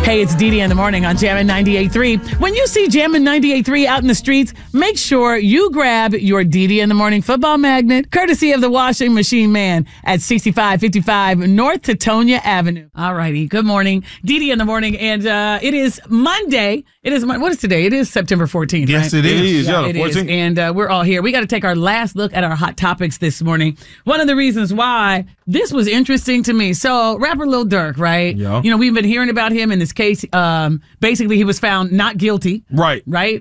Hey, it's Dee Dee in the morning on Jammin' 98.3. When you see Jammin' 98.3 out in the streets, make sure you grab your Dee Dee in the morning football magnet, courtesy of the washing machine man at 6555 North Teutonia Avenue. All righty. Good morning. Dee Dee in the morning. And it is Monday. What is today? It is September 14th. Yes, right? it is. Yeah, it is. And we're all here. We got to take our last look at our hot topics this morning. One of the reasons why this was interesting to me. So, rapper Lil Durk, right? Yeah. You know, we've been hearing about him in this case. Basically, he was found not guilty. Right.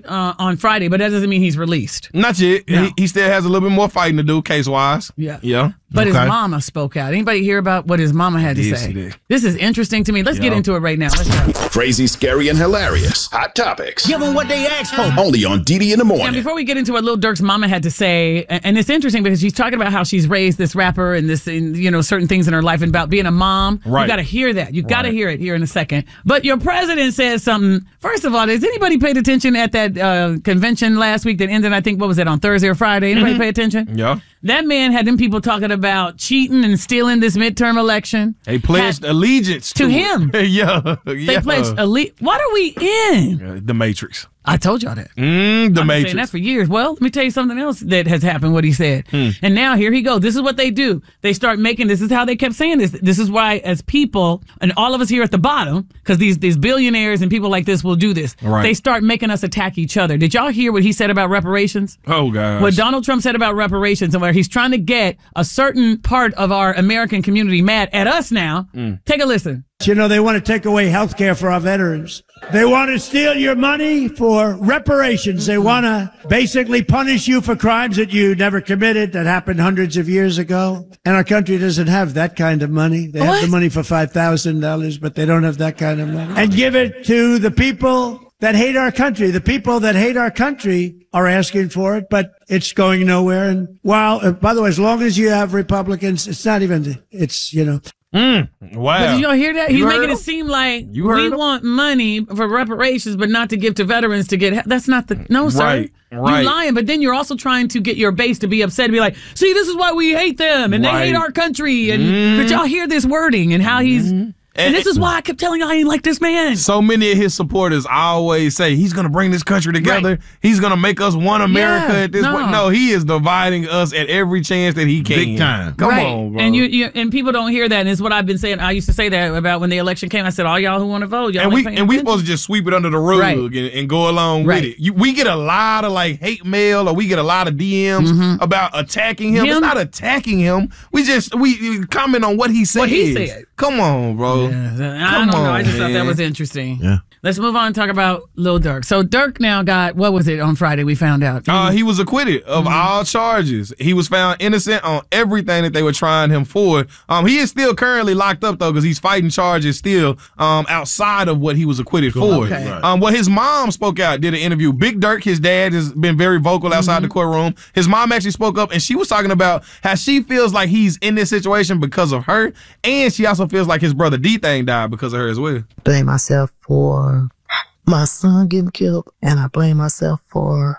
On Friday, but that doesn't mean he's released. Not yet. No. He still has a little bit more fighting to do, case-wise. Yeah. Yeah. But his mama spoke out. Anybody hear about what his mama had to say? He did. This is interesting to me. Let's get into it right now. Let's go. Crazy, scary, and hilarious. Hot topics. Give them what they asked for. Only on Dee Dee in the morning. Now, before we get into what Lil Durk's mama had to say, and it's interesting because she's talking about how she's raised this rapper and certain things in her life and about being a mom. Right. You got to hear that. You got to hear it here in a second. But your president says something. First of all, has anybody paid attention at that convention last week that ended, I think, what was it, on Thursday or Friday? Anybody pay attention? Yeah. That man had them people talking about cheating and stealing this midterm election. They pledged allegiance to him. Yeah. They pledged allegiance. What are we in? The Matrix. I told y'all that. The I've been Matrix. saying that for years. Well, let me tell you something else that has happened, what he said. And now here he goes. This is what they do. They start making, this is how they kept saying this. This is why as people, and all of us here at the bottom, because these billionaires and people like this will do this. Right. They start making us attack each other. Did y'all hear what he said about reparations? Oh, gosh. What Donald Trump said about reparations and where he's trying to get a certain part of our American community mad at us now. Take a listen. You know, they want to take away health care for our veterans. They want to steal your money for reparations. They want to basically punish you for crimes that you never committed that happened hundreds of years ago. And our country doesn't have that kind of money. They have the money for $5,000, but they don't have that kind of money. And give it to the people that hate our country. The people that hate our country are asking for it, but it's going nowhere. And while, by the way, as long as you have Republicans, it's not even, it's, you know. Wow. But did y'all hear that? He's making it seem like You heard we him? want money for reparations, but not to give to veterans to get. That's not the. No, sir. Right. You're lying, but then you're also trying to get your base to be upset and be like, see, this is why we hate them and they hate our country. And But y'all hear this wording and how he's. And this is why I kept telling y'all I ain't like this man. So many of his supporters always say he's going to bring this country together. Right. He's going to make us one America Yeah, at this point. No, he is dividing us at every chance that he can. Big time. Come on, bro. And and people don't hear that. And it's what I've been saying. I used to say that about when the election came. I said, all y'all who want to vote, y'all and ain't paying we attention. supposed to just sweep it under the rug and go along with it. We get a lot of like hate mail or we get a lot of DMs about attacking him. It's not attacking him. We comment on what he said. What he said. Come on, bro. I don't know. I just thought that was interesting. Yeah. Let's move on and talk about Lil Durk. So Durk now got, what was it on Friday we found out? He was acquitted of all charges. He was found innocent on everything that they were trying him for. He is still currently locked up, though, because he's fighting charges still outside of what he was acquitted for. Okay. Well, his mom spoke out, did an interview. Big Durk, his dad, has been very vocal outside the courtroom. His mom actually spoke up, and she was talking about how she feels like he's in this situation because of her, and she also feels like his brother D-Thing died because of her as well. Blame myself for my son getting killed, and I blame myself for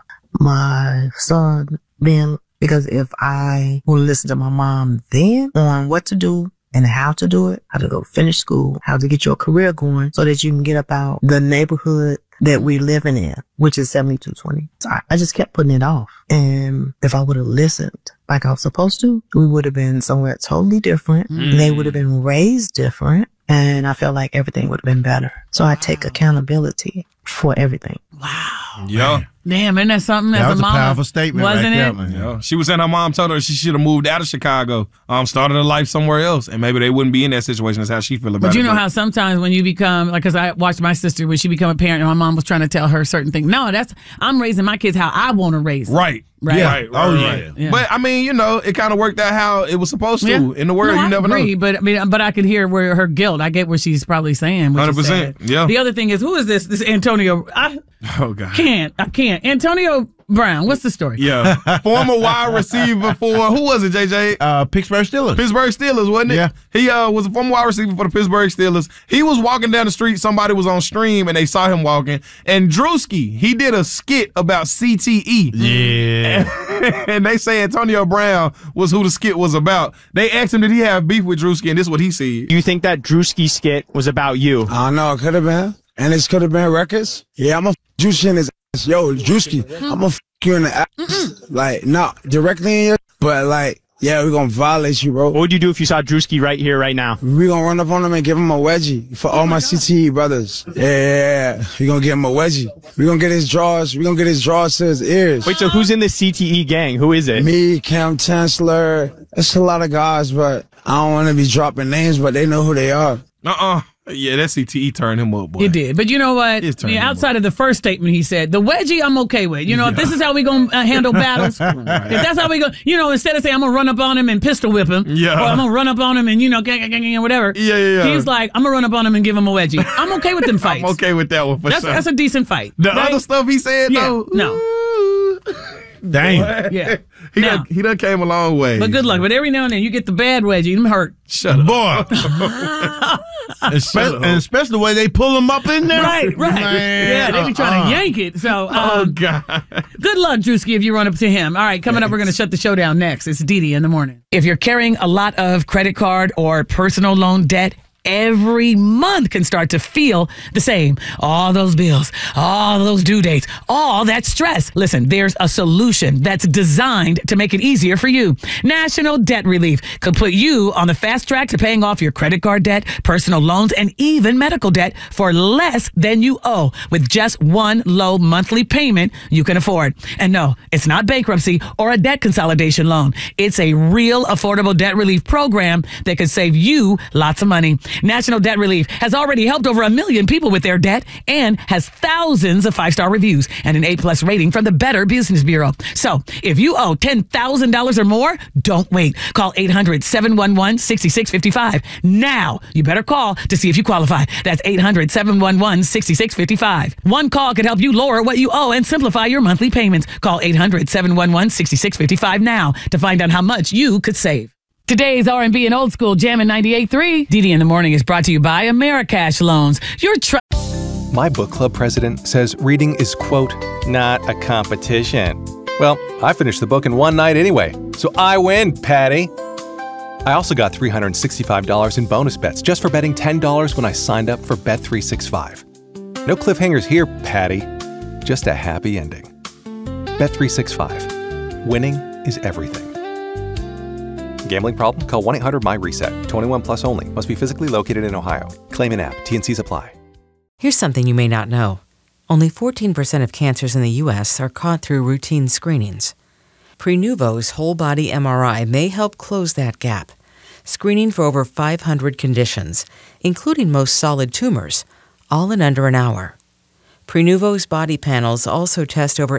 my son being, because if I would listen to my mom then on what to do and how to do it, how to go finish school, how to get your career going so that you can get up out the neighborhood that we're living in, which is 7220. So I just kept putting it off. And if I would have listened like I was supposed to, we would have been somewhere totally different. They would have been raised different. And I felt like everything would have been better. So I take accountability for everything. Wow. Yeah. Damn, isn't that something That as was a a mama? powerful statement, wasn't right it? there, man. Yeah. She was saying her mom told her she should have moved out of Chicago, started a life somewhere else, and maybe they wouldn't be in that situation. That's how she feel about it. But you know how sometimes when you become, like, because I watched my sister when she became a parent and my mom was trying to tell her certain things. No, I'm raising my kids how I want to raise them. Right. Right. Yeah. Right. Oh, Right. yeah. But I mean, it kind of worked out how it was supposed to. Yeah. In the world, No, you I never agree, know. But I could hear where her guilt. I get what she's probably saying. 100%. Yeah. The other thing is, who is this? This Antonio. I Oh God. can't. Antonio Brown, what's the story? Yeah. Former wide receiver for, who was it, JJ? Pittsburgh Steelers. Pittsburgh Steelers, wasn't it? Yeah. He was a former wide receiver for the Pittsburgh Steelers. He was walking down the street. Somebody was on stream, and they saw him walking. And Drewski, he did a skit about CTE. Yeah. And they say Antonio Brown was who the skit was about. They asked him, did he have beef with Drewski? And this is what he said. You think that Drewski skit was about you? I don't know. It could have been. And it could have been records. Yeah, I'm a Drewski in his ass. Yo, Drewski, I'm a you in the ass. Like, not directly in your, but like, yeah, we're going to violate you, bro. What would you do if you saw Drewski right here, right now? We're going to run up on him and give him a wedgie for all my CTE brothers. Yeah. We're going to give him a wedgie. We're going to get his drawers. We're going to get his drawers to his ears. Wait, so who's in the CTE gang? Who is it? Me, Cam Chancellor. It's a lot of guys, but I don't want to be dropping names, but they know who they are. Yeah, that CTE turned him up, boy. It did. But you know what? Outside of the first statement he said, the wedgie I'm okay with. You know, if this is how we going to handle battles, if that's how we go, you know, instead of saying I'm going to run up on him and pistol whip him, or I'm going to run up on him and, you know, whatever. Yeah. He's like, I'm going to run up on him and give him a wedgie. I'm okay with them fights. I'm okay with that one for sure. That's a decent fight. The other stuff he said, though? No. Damn. Yeah. He done came a long way. But good luck. But every now and then you get the bad wedgie. Them hurt. Shut up. Boy. And especially the way they pull them up in there. Right. Man, They be trying to yank it. So, God. Good luck, Drewski, if you run up to him. All right, coming up, we're going to shut the show down next. It's Dee in the morning. If you're carrying a lot of credit card or personal loan debt, every month can start to feel the same. All those bills, all those due dates, all that stress. Listen, there's a solution that's designed to make it easier for you. National Debt Relief could put you on the fast track to paying off your credit card debt, personal loans, and even medical debt for less than you owe with just one low monthly payment you can afford. And no, it's not bankruptcy or a debt consolidation loan. It's a real affordable debt relief program that could save you lots of money. National Debt Relief has already helped over 1 million people with their debt and has thousands of 5-star reviews and an A+ rating from the Better Business Bureau. So if you owe $10,000 or more, don't wait. Call 800-711-6655. Now, you better call to see if you qualify. That's 800-711-6655. One call could help you lower what you owe and simplify your monthly payments. Call 800-711-6655 now to find out how much you could save. Today's R&B and old school Jammin' 98.3. Dee in the morning is brought to you by Americash Loans. My book club president says reading is, quote, not a competition. Well, I finished the book in one night anyway, so I win, Patty. I also got $365 in bonus bets just for betting $10 when I signed up for Bet365. No cliffhangers here, Patty. Just a happy ending. Bet365. Winning is everything. Gambling problem? Call 1-800-MY-RESET. 21 plus only. Must be physically located in Ohio. Claim in app. T&Cs apply. Here's something you may not know. Only 14% of cancers in the U.S. are caught through routine screenings. Prenuvo's whole-body MRI may help close that gap, screening for over 500 conditions, including most solid tumors, all in under an hour. Prenuvo's body panels also test over